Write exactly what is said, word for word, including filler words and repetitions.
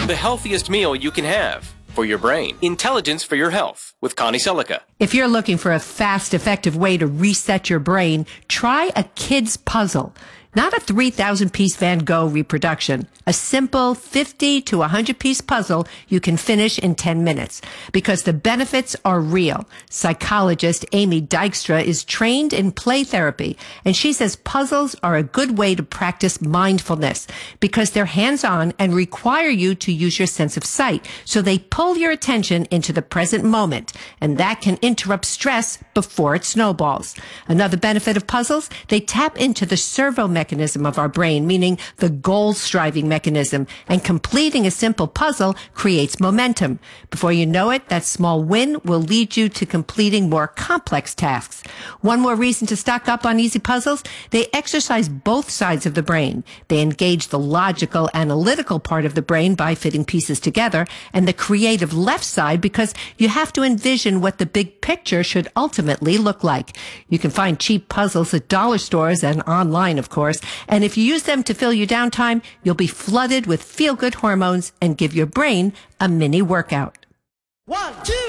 The healthiest meal you can have for your brain. Intelligence for your health with Connie Selica. If you're looking for a fast, effective way to reset your brain, try a kid's puzzle. Not a three thousand piece Van Gogh reproduction. A simple fifty to one hundred piece puzzle you can finish in ten minutes. Because the benefits are real. Psychologist Amy Dykstra is trained in play therapy, and she says puzzles are a good way to practice mindfulness because they're hands-on and require you to use your sense of sight. So they pull your attention into the present moment, and that can interrupt stress before it snowballs. Another benefit of puzzles, they tap into the servo mechanism mechanism of our brain, meaning the goal-striving mechanism, and completing a simple puzzle creates momentum. Before you know it, that small win will lead you to completing more complex tasks. One more reason to stock up on easy puzzles, they exercise both sides of the brain. They engage the logical, analytical part of the brain by fitting pieces together, and the creative left side because you have to envision what the big picture should ultimately look like. You can find cheap puzzles at dollar stores and online, of course. And if you use them to fill your downtime, you'll be flooded with feel-good hormones and give your brain a mini workout. One, two.